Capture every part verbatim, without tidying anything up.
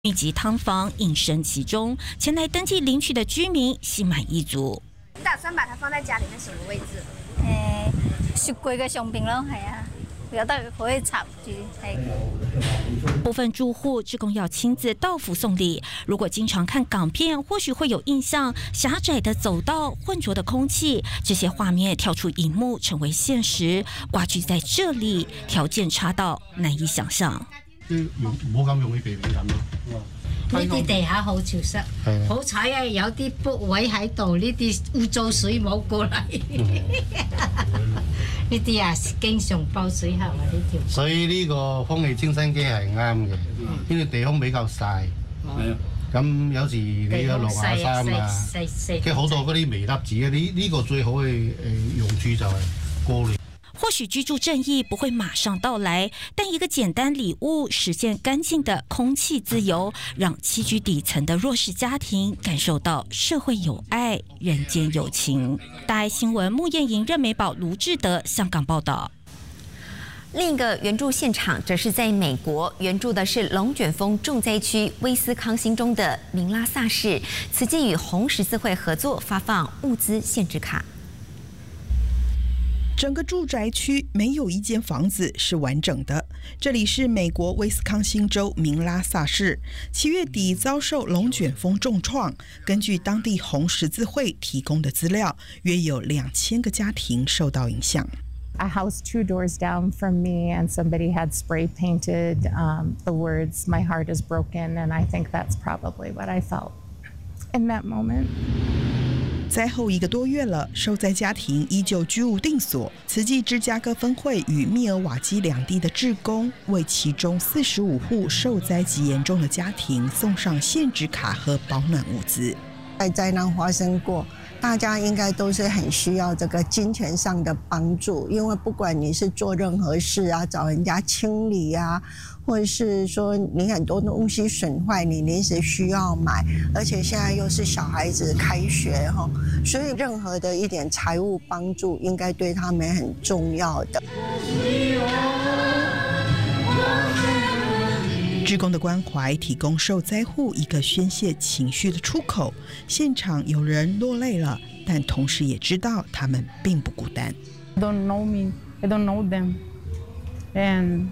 密集汤房隐身其中，前来登记领取的居民心满意足。 你打算把它放在家里面什么位置？ 誒，雪櫃嘅上邊咯，係啊，有得可以插住係。 部分住户志工要亲自到府送礼，如果经常看港片，或许会有印象，狭窄的走道、浑浊的空气，这些画面跳出荧幕成为现实。瓜居在这里，條件差到難以想象。 唔好咁容易避免咁咯。 呢啲地下好潮濕，好彩啊！有啲卜位喺度，呢啲污糟水冇過嚟。呢啲啊，經常爆水喉啊！呢條。 所以呢個空氣清新機係啱嘅，因為地空比較細。係啊。咁有時你要落下衫啊，即係好多嗰啲微粒子啊，呢呢個最好嘅誒用處就係過濾。 或许居住正义不会马上到来，但一个简单礼物实现干净的空气自由，让栖居底层的弱势家庭感受到社会有爱、人间有情。大爱新闻穆燕莹、任美宝、卢志德香港报道。 另一个援助现场则是在美国，援助的是龙卷风重灾区威斯康星州的明拉萨市，此季与红十字会合作发放物资限制卡。 整个住宅区没有一间房子是完整的。这里是美国威斯康星州明拉萨市，七月底遭受龙卷风重创。根据当地红十字会提供的资料，约有两千个家庭受到影响。 A house two doors down from me, and somebody had spray painted um, the words, "My heart is broken," and I think that's probably what I felt in that moment. 灾后一个多月了，受灾家庭依旧居无定所。慈济芝加哥分会与密尔瓦基两地的志工，为其中四十五户受灾极严重的家庭送上限制卡和保暖物资。 在灾难发生过，大家应该都是很需要这个金钱上的帮助，因为不管你是做任何事啊，找人家清理啊，或者是说你很多东西损坏，你临时需要买，而且现在又是小孩子开学哈，所以任何的一点财务帮助应该对他们很重要的。志工的关怀提供受灾户一个宣泄情绪的出口，现场有人落泪了，但同时也知道他们并不孤单。 Don't know me, I don't know them, and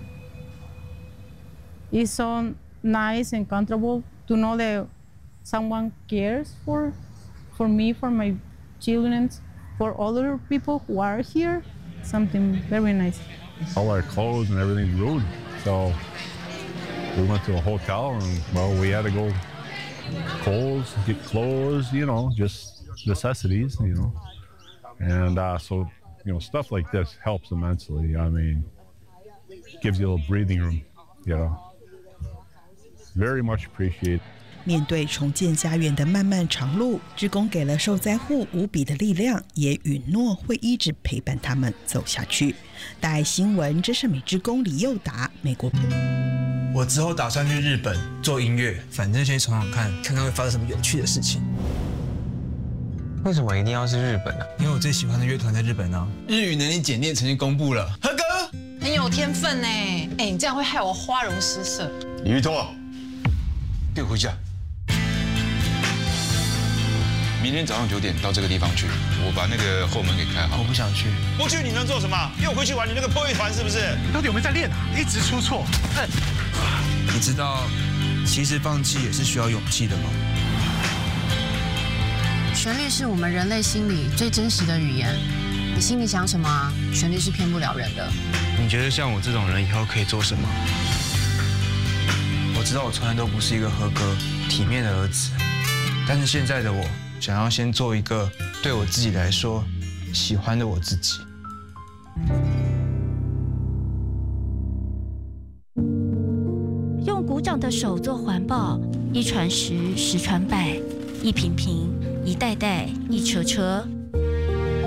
it's so nice and comfortable to know that someone cares for, for me, for my children, for other people who are here. Something very nice. All our clothes and everything's ruined, so. We went to a hotel and, well, we had to go coals, get clothes, you know, just necessities, you know. And uh, so, you know, stuff like this helps immensely. I mean, gives you a little breathing room, you know. Very much appreciated. 面对重建家园的漫漫长路，志工给了受灾户无比的力量，也允诺会一直陪伴他们走下去。大爱新闻，这是美志工李佑达，美国。 我之后打算去日本做音乐，反正先闯闯看，看看会发生什么有趣的事情。 为什么一定要是日本啊？ 因为我最喜欢的乐团在日本啊。日语能力检定成绩公布了，合格。 很有天分呢，哎，你这样会害我花容失色。 李玉托，给我回家。明天早上九点到这个地方去，我把那个后门给开好。 我不想去。 不去你能做什么？又回去玩你那个破乐团是不是？ 到底有没有在练啊？一直出错。你知道，其实放弃也是需要勇气的吗？ 旋律是我们人类心里最真实的语言。你心里想什么啊？旋律是骗不了人的。 你觉得像我这种人以后可以做什么？我知道我从来都不是一个合格、体面的儿子，但是现在的我。想要先做一个对我自己来说喜欢的我自己。 用鼓掌的手做环保，一传十，十传百，一瓶瓶，一袋袋，一车车。